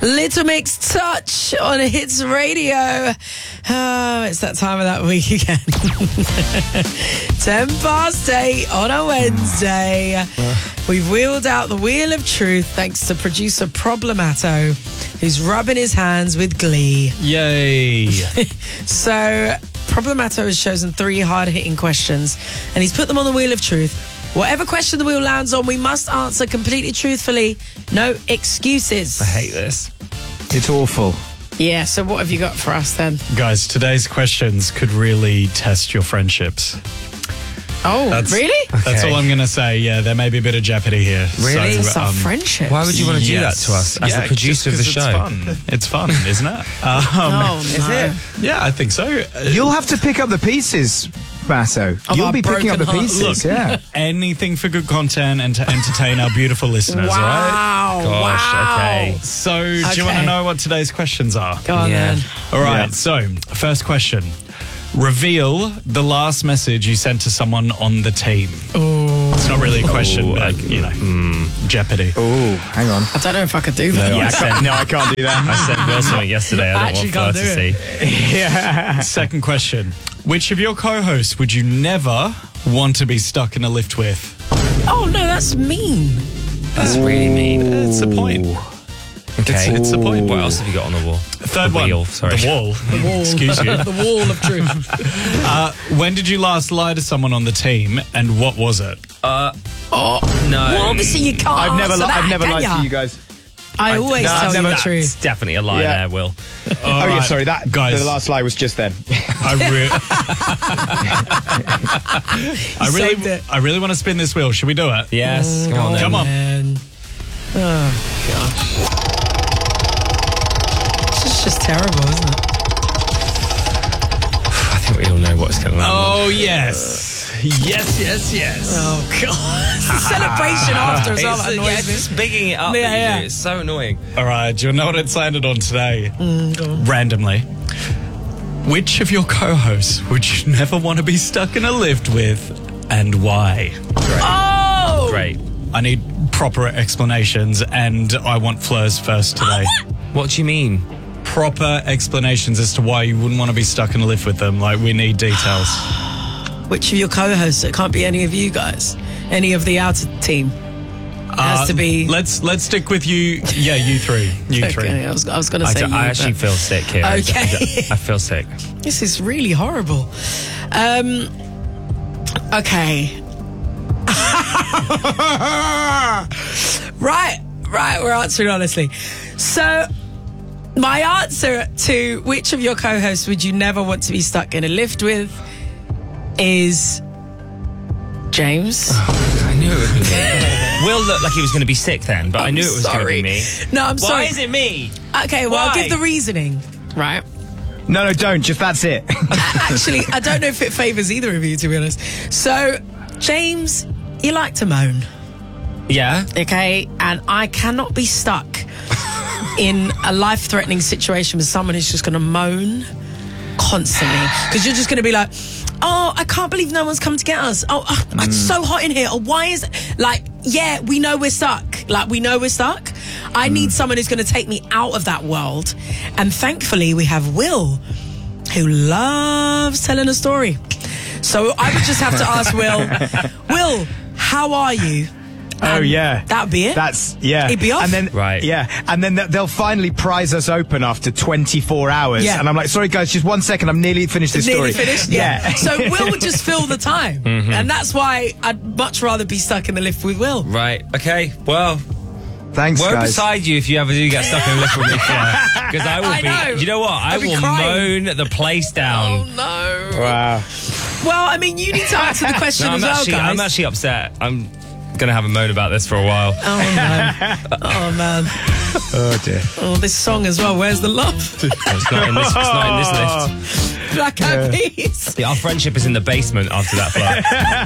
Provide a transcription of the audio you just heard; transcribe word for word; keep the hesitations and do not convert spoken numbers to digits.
Little Mix Touch on Hits Radio. Oh, it's that time of that week again. Ten past eight on a Wednesday. We've wheeled out the wheel of truth thanks to producer Problemato, who's rubbing his hands with glee. Yay. So, Problemato has chosen three hard-hitting questions, and he's put them on the wheel of truth. Whatever question the wheel lands on, we must answer completely truthfully. No excuses. I hate this. It's awful. Yeah, so what have you got for us then? Guys, today's questions could really test your friendships. Oh, That's- really? That's Okay. all I'm going to say. Yeah, there may be a bit of jeopardy here. Really? It's So, our um, friendship. Why would you want to do yes. that to us as Yeah, the producer of the just show? 'cause It's fun. It's fun, isn't it? Um, Oh, Is no. it? Yeah, I think so. Uh, You'll have to pick up the pieces, Basso. Of You'll our be picking up the broken pieces, hearts. yeah. anything for good content and to entertain our beautiful listeners, all right? Wow. Gosh, wow. okay. So, do you want Okay. to know what today's questions are? Go on Yeah. then. All right, Yeah. so first question. Reveal the last message you sent to someone on the team. Oh, It's not really a question, Oh, but, I- you know, jeopardy. Oh, hang on. I don't know if I could do that. I sent, No, I can't do that. I sent Will something yesterday. I I don't actually want Fleur can't to do see. Yeah. Second question. Which of your co-hosts would you never want to be stuck in a lift with? Oh, no, that's mean. That's really mean. It's a point. Okay. It's a point. What else have you got on the wall? Third the one. wheel, sorry. The wall. The wall. Excuse you. The wall of truth. Uh, when did you last lie to someone on the team, and what was it? Uh, Oh, no. well, obviously you can't I've never, answer li- that, I've never can lied ya? to you guys. I always no, tell I've you never- the truth. It's definitely a lie Yeah. there, Will. Oh, yeah, right. sorry. That Guys. The last lie was just then. I, re- I saved really, it. I really want to spin this wheel. Should we do it? Yes, come on then. Come on. Man. Oh, gosh. This is just terrible, isn't it? I think we all know what's going on. Oh yes, yes, yes, yes. Oh, God. It's a celebration after as well. It's, That yeah, annoys it's me. just bigging it up. Yeah, that you yeah. do. It's so annoying. All right. Do you know what it's landed on today? Randomly. Which of your co-hosts would you never want to be stuck in a lift with, and why? Oh! Great. I need proper explanations, and I want Fleur's first today. What do you mean? Proper explanations as to why you wouldn't want to be stuck in a lift with them. Like, we need details. Which of your co-hosts? It can't be any of you guys. Any of the outer team. It has Uh, to be... Let's let's stick with you. Yeah, you three. You Okay, three. I was, I was going to I, say d- you, I actually but feel sick here. I- Okay. I, I feel sick. this is really horrible. Um, okay. right, right, we're answering honestly. So, my answer to which of your co-hosts would you never want to be stuck in a lift with is James. I knew it would be me. Will looked like he was going to be sick then, but I I'm knew it was going to sorry. be me. No, I'm Why sorry. is it me? Okay, well, I'll Why? give the reasoning, right? No, no, don't. Just that's it. Actually, I don't know if it favours either of you, to be honest. So, James, you like to moan, Yeah. okay? And I cannot be stuck in a life-threatening situation with someone who's just going to moan constantly. Because you're just going to be like, oh, I can't believe no one's come to get us. Oh, uh, it's so hot in here. Or why is it? Like, yeah, we know we're stuck. Like, we know we're stuck. I need someone who's going to take me out of that world. And thankfully, we have Will, who loves telling a story. So I would just have to ask Will, Will, how are you? Oh, And yeah. That'd be it. That's, yeah. It'd be off. And then, Right. Yeah. And then th- they'll finally prize us open after twenty-four hours. Yeah. And I'm like, sorry, guys, just one second. I'm nearly finished this Nearly story. finished? Yeah. Yeah. So Will would just fill the time. Mm-hmm. And that's why I'd much rather be stuck in the lift with Will. Right. Okay. Well, Thanks, we're guys. beside you if you ever do get stuck in a lift with me, because I will I be. know. You know what? I I'd be will crying. moan the place Oh, down. no. Wow. Well, I mean, you need to answer the question No, as I'm well, actually, guys. I'm actually upset. I'm gonna have a moan about this for a while. Oh, man. Oh, man. Oh, dear. Oh, this song as well. Where's the love? It's not in this. It's not in this lift. Black Eyed Peas. Yeah, our friendship is in the basement after that flight.